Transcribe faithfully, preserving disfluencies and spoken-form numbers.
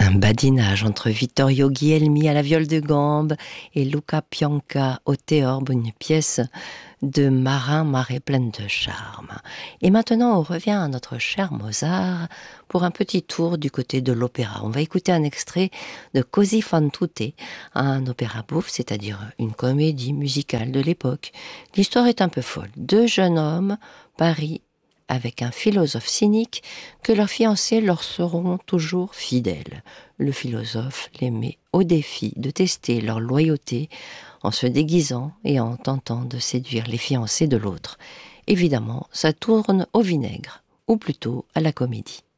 Un badinage entre Vittorio Guglielmi à la viole de gambe et Luca Pianca au théorbe, une pièce de marin marée pleine de charme. Et maintenant, on revient à notre cher Mozart pour un petit tour du côté de l'opéra. On va écouter un extrait de Così fan tutte, un opéra bouffe, c'est-à-dire une comédie musicale de l'époque. L'histoire est un peu folle. Deux jeunes hommes parient avec un philosophe cynique que leurs fiancés leur seront toujours fidèles. Le philosophe les met au défi de tester leur loyauté en se déguisant et en tentant de séduire les fiancés de l'autre. Évidemment, ça tourne au vinaigre, ou plutôt à la comédie.